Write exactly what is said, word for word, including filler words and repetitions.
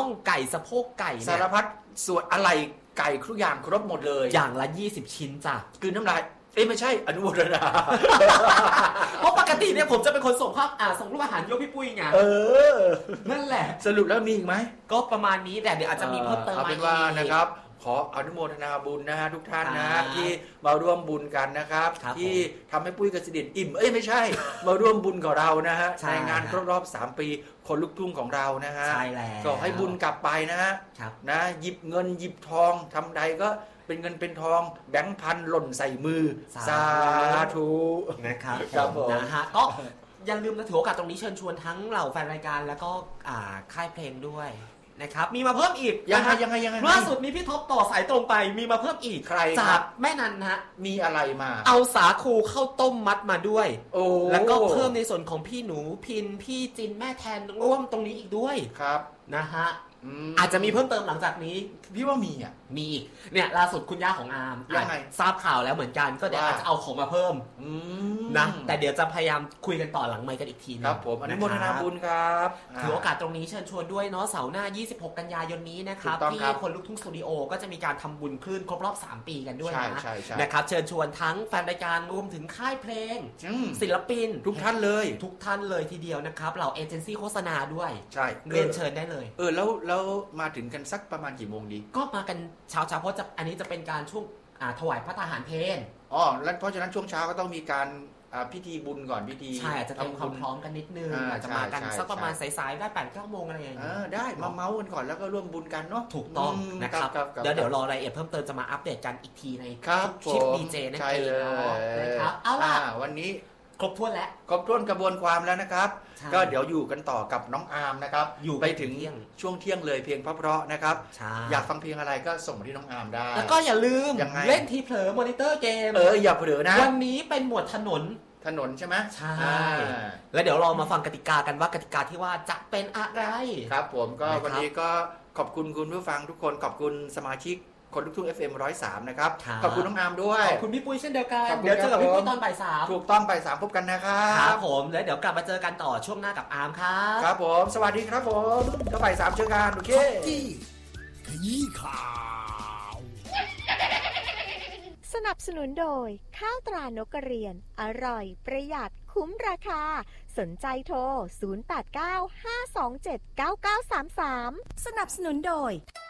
องไก่สะโพกไก่สารพัดส่วนอะไรไก่ทุกอย่างครบหมดเลยอย่างละยี่สิบชิ้นจ้ะคือน้ำลายเอ้ยไม่ใช่อนุโมทนาเพราะปกติเนี่ยผมจะเป็นคนส่งภาพอ่าส่งรูปอาหารยกพี่ปุ้ยไงเออนั่นแหละสรุปแล้วมีอีกไหมก็ประมาณนี้แต่เดี๋ยวอาจจะมีเพิ่มเติมมาอีกเอาเป็นว่านะครับขออนุโมทนาบุญนะฮะทุกท่านนะที่มาร่วมบุญกันนะครับที่ทำให้ปุ้ยกสิเดชอิ่มเอ้ยไม่ใช่มาร่วมบุญกับเรานะฮะในงานครบรอบสามปีคนลุกทุ่งของเรานะฮะใช่แล้วก็ให้บุญกลับไปนะฮะนะหยิบเงินหยิบทองทำใดก็เป็นเงินเป็นทองแบงค์พันหล่นใส่มือสาธุนะครับครับผมนะฮะก็อย่าลืมนะถือโอกาสตรงนี้เชิญชวนทั้งเหล่าแฟนรายการแล้วก็ค่ายเพลงด้วยนะครับมีมาเพิ่มอีกยังไงยังไงยังไงล่าสุดมีพี่ท็อปต่อสายตรงไปมีมาเพิ่มอีกใครจากแม่นันฮะมีอะไรมาเอาสาคูข้าวต้มมัดมาด้วยแล้วก็เพิ่มในส่วนของพี่หนูพินพี่จินแม่แทนร่วมตรงนี้อีกด้วยครับนะฮะอาจจะมีเพิ่มเติมหลังจากนี้พี่ว่ามีอ่ะมีอีกเนี่ยล่าสุดคุณย่าของอาร์มทราบข่าวแล้วเหมือนกันก็เดี๋ยวอาจจะเอาของมาเพิ่มนะแต่เดี๋ยวจะพยายามคุยกันต่อหลังไมค์กันอีกทีนึงครับผมอนุโมทนาบุญครับถือโอกาสตรงนี้เชิญชวนด้วยเนาะเสาร์หน้ายี่สิบหกกันยายนนี้นะครับที่คนลุกทุ่งสตูดิโอก็จะมีการทำบุญคลื่นครบรอบสามปีกันด้วยนะนะครับเชิญชวนทั้งแฟนรายการรวมถึงค่ายเพลงศิลปินทุกท่านเลยทุกท่านเลยทีเดียวนะครับเหล่าเอเจนซี่โฆษณาด้วยใช่เรียนเชิญได้เลยเออแล้วแล้วมาถึงกันสักประมาณกี่โมงดีก็มากันเช้าเช้าเพราะจะอันนี้จะเป็นการช่วงถวายพระทหารเพลอ๋อแล้วเพราะฉะนั้นช่วงเช้าก็ต้องมีการพิธีบุญก่อนพิธีใช่จะเตรียมความพร้อมกันนิดนึงอาจจะมากันสักประมาณสายๆได้แปดเก้าโมงอะไรอย่างเงี้ยได้มาเมาส์กันก่อนแล้วก็ร่วมบุญกันเนาะถูกต้องนะครับเดี๋ยวเดี๋ยวรอรายละเอียดเพิ่มเติมจะมาอัปเดตกันอีกทีในชิปดีเจนั่นเองนะครับเอาล่ะวันนี้ครบถ้วนแล้วครบถ้วนกระบวนความแล้วนะครับก็เดี๋ยวอยู่กันต่อกับน้องอาร์มนะครับอยู่ไปถึงช่วงเที่ยงเลยเพลงเพราะๆนะครับอยากฟังเพลงอะไรก็ส่งมาที่น้องอาร์มได้แล้วก็อย่าลืมเล่นทีเผลอมอนิเตอร์เกมเอออย่าเผลอนะวันนี้เป็นหมวดถนนถนนใช่ไหมใช่แล้วเดี๋ยวเรามาฟังกติกากันว่ากติกาที่ว่าจะเป็นอะไรครับผมก็วันนี้ก็ขอบคุณคุณผู้ฟังทุกคนขอบคุณสมาชิกคนลุกทุ่ง เอฟ เอ็ม หนึ่งร้อยสามนะครับขอบคุณน้องอาร์มด้วยขอบคุณพี่ปุ้ยเช่นเดียวกันเดี๋ยวเจอกับพี่ปุ้ยตอนบ่ายสามถูกต้องบ่ายสามพบกันนะครับครับผมแล้วเดี๋ยวกลับมาเจอกันต่อช่วงหน้ากับอาร์มครับครับผมสวัสดีครับผมก็บ่ายสามเจอกันโอเคขยี้ข่าว สนับสนุนโดยข้าวตรานกกระเรียนอร่อยประหยัดคุ้มราคาสนใจโทรศูนย์ แปด เก้า ห้า สอง เจ็ด เก้า เก้า สาม สามสนับสนุนโดย